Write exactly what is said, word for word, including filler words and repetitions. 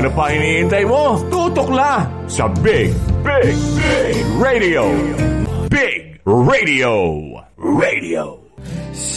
Ano pa hinihintay mo? Tutok na sa Big, Big, Big Radio. Big Radio. Radio.